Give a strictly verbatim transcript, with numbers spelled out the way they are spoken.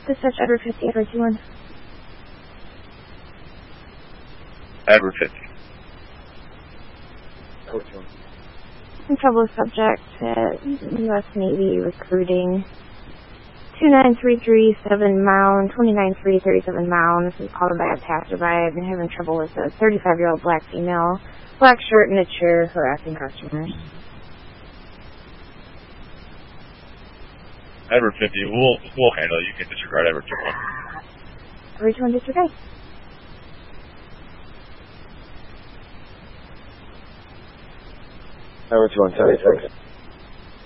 Dispatch Edward fifty, Edward two one. Edward fifty. Edward two one. In trouble with subject at U S Navy recruiting. two nine three three seven Mound, twenty-nine three thirty-seven Mound. This is called by a passerby. I've been having trouble with a thirty-five-year-old black female. Black shirt and a chair harassing customers. Edward fifty, we'll, we'll handle it. You can disregard Edward two one. Edward two one, disregard. Edward two one, seventy-six.